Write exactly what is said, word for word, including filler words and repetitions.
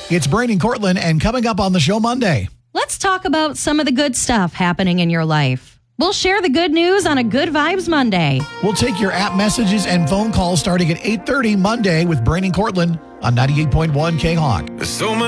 It's Brain and Cortland, and coming up on the show Monday. Let's talk about some of the good stuff happening in your life. We'll share the good news on a Good Vibes Monday. We'll take your app messages and phone calls starting at eight thirty Monday with Brain and Cortland on ninety-eight point one K-Hawk. So much